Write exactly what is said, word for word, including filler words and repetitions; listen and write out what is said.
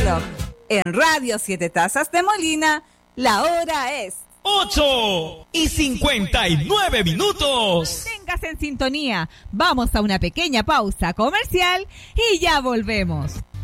reloj. En Radio Siete Tazas de Molina, la hora es ocho y cincuenta y nueve minutos. Manténgase en sintonía. Vamos a una pequeña pausa comercial y ya volvemos.